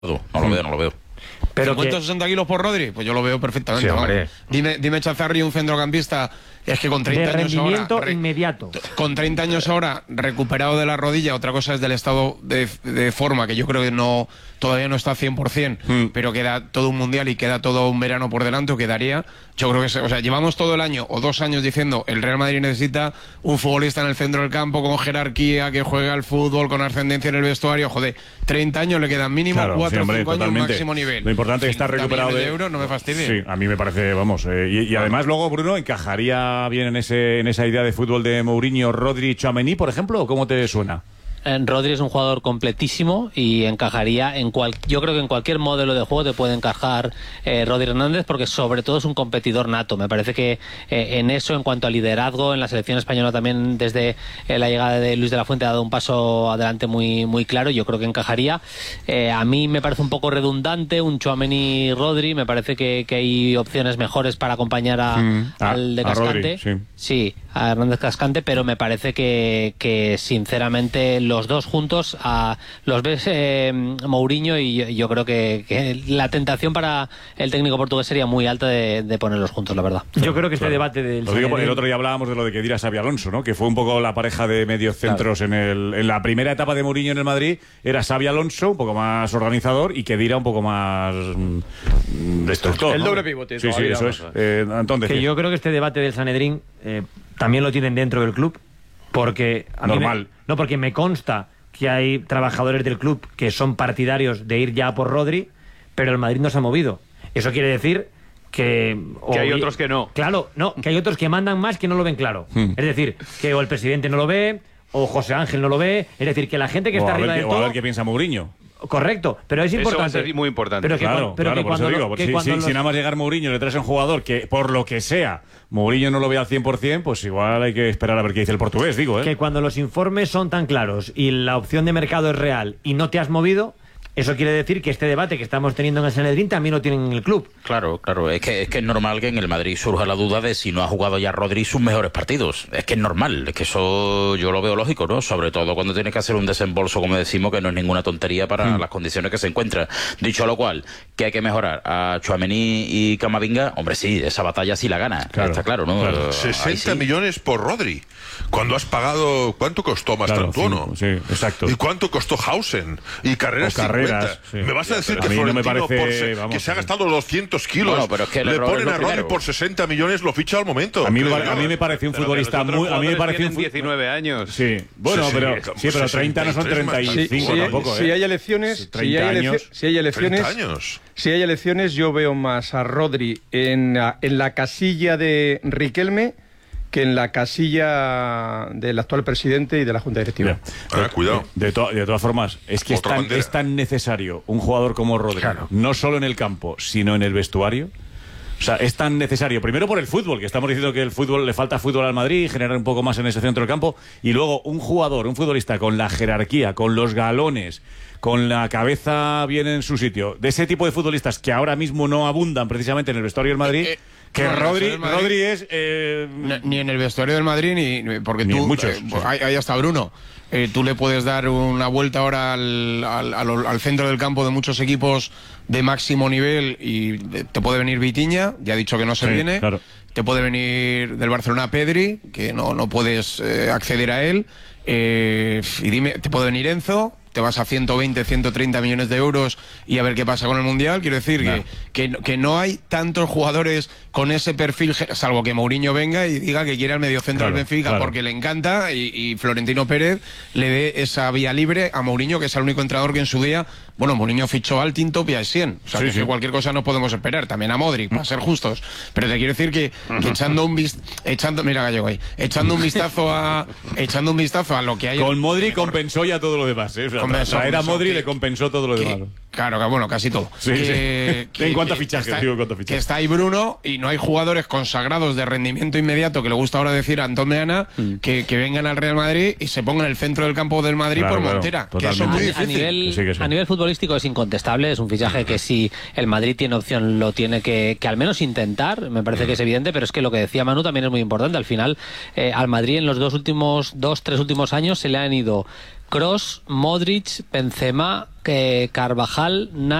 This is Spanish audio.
No lo veo. Pero 50-60 kilos por Rodri, pues yo lo veo perfectamente. Sí, hombre. Dime Chazarri, un centrocampista, es que con 30 de años rendimiento ahora, inmediato. con 30 años ahora, recuperado de la rodilla, otra cosa es del estado de forma, que yo creo que todavía no está 100%, pero queda todo un mundial y queda todo un verano por delante, o quedaría. Yo creo que llevamos todo el año o 2 años diciendo el Real Madrid necesita un futbolista en el centro del campo con jerarquía, que juegue al fútbol, con ascendencia en el vestuario. Joder, 30 años le quedan mínimo, 4 o 5 años máximo nivel. Lo importante es estar recuperado de euros, no me fastidie. Sí, a mí me parece, vamos. Y además luego, Bruno, ¿encajaría bien en esa idea de fútbol de Mourinho, Rodri, Tchouaméni, por ejemplo? ¿O cómo te suena? Rodri es un jugador completísimo y encajaría yo creo que en cualquier modelo de juego te puede encajar Rodri Hernández, porque sobre todo es un competidor nato. Me parece que en eso, en cuanto a liderazgo, en la selección española también desde la llegada de Luis de la Fuente ha dado un paso adelante muy, muy claro. Yo creo que encajaría. A mí me parece un poco redundante un Tchouaméni Rodri. Me parece que hay opciones mejores para acompañar al de Cascante. Rodri, sí, a Hernández Cascante, pero me parece que sinceramente los dos juntos los ves Mourinho, y yo creo que la tentación para el técnico portugués sería muy alta de ponerlos juntos, la verdad. Yo creo que este debate del... Lo digo porque el otro día hablábamos de lo de Khedira Xabi Alonso, ¿no? Que fue un poco la pareja de mediocentros, claro. En la primera etapa de Mourinho en el Madrid era Xabi Alonso, un poco más organizador, y Khedira un poco más destructor. El ¿no? doble pivote. Sí, eso es. Antón, que yo creo que este debate del Sanedrín también lo tienen dentro del club, porque porque me consta que hay trabajadores del club que son partidarios de ir ya por Rodri, pero el Madrid no se ha movido. Eso quiere decir que hay otros que no. Claro, no, que hay otros que mandan más que no lo ven claro. Es decir, que o el presidente no lo ve, o José Ángel no lo ve. Es decir, que la gente que está arriba del todo... a ver qué piensa Mourinho. Correcto, pero es importante. Eso va a ser muy importante. Pero si nada más llegar Mourinho le traes a un jugador que, por lo que sea, Mourinho no lo ve al 100%, pues igual hay que esperar a ver qué dice el portugués, Que cuando los informes son tan claros y la opción de mercado es real y no te has movido, eso quiere decir que este debate que estamos teniendo en el Sanedrín también lo tienen en el club. Claro, es que es normal que en el Madrid surja la duda de si no ha jugado ya Rodri sus mejores partidos. Es que es normal, es que eso yo lo veo lógico, ¿no? Sobre todo cuando tienes que hacer un desembolso, como decimos, que no es ninguna tontería para las condiciones que se encuentra. Dicho lo cual, que hay que mejorar a Tchouaméni y Camavinga, hombre, sí, esa batalla sí la gana, está claro, ¿no? Claro. 60 millones por Rodri, cuando has pagado, ¿cuánto costó Mastrantuono? Sí, exacto. ¿Y cuánto costó Hausen? Y Carreras 50. Sí. Me vas a decir que Florentino que se ha gastado 200 kilos, bueno, pero es que le ponen a Rodri por 60 millones, lo ficha al momento. A mí me pareció un futbolista muy... A mí me pareció un 19 años. Sí, bueno, pero 30 no son 35 tampoco. Si hay elecciones... 30 años. Si hay elecciones... 30 años. Si hay elecciones, yo veo más a Rodri en la casilla de Riquelme que en la casilla del actual presidente y de la Junta Directiva. Cuidado. De todas formas, es que es tan necesario un jugador como Rodri, no solo en el campo, sino en el vestuario. O sea, es tan necesario, primero por el fútbol, que estamos diciendo que el fútbol le falta fútbol al Madrid, generar un poco más en ese centro del campo, y luego un futbolista con la jerarquía, con los galones, con la cabeza bien en su sitio, de ese tipo de futbolistas que ahora mismo no abundan precisamente en el vestuario del Madrid... Que no, Rodri es... Ni en el vestuario del Madrid, ni porque ni tú... muchos, ahí está Bruno. Tú le puedes dar una vuelta ahora al centro del campo de muchos equipos de máximo nivel y te puede venir Vitinha, ya ha dicho que no se viene. Claro. Te puede venir del Barcelona Pedri, que no puedes acceder a él. Y dime, te puede venir Enzo... Te vas a 120, 130 millones de euros y a ver qué pasa con el Mundial. Quiero decir que no hay tantos jugadores con ese perfil, salvo que Mourinho venga y diga que quiere al mediocentro del Benfica porque le encanta y Florentino Pérez le dé esa vía libre a Mourinho, que es el único entrenador que en su día... Bueno, Mourinho fichó al Tinto y a Essien. O sea, que cualquier cosa no podemos esperar. También a Modric, para ser justos. Pero te quiero decir que echando un vistazo a lo que hay... Con Modric compensó ya todo lo demás, ¿eh? Traer a Modric le compensó todo lo demás. Claro, bueno, casi todo. En cuanto a fichajes, que está ahí Bruno y no hay jugadores consagrados de rendimiento inmediato, que le gusta ahora decir a Antón Meana, que vengan al Real Madrid y se pongan en el centro del campo del Madrid por Montera. Que eso es muy difícil. A nivel futbolístico es incontestable, es un fichaje que si el Madrid tiene opción lo tiene que al menos intentar, me parece que es evidente, pero es que lo que decía Manu también es muy importante. Al final, al Madrid en los 3 últimos años se le han ido Kroos, Modric, Benzema, Carvajal,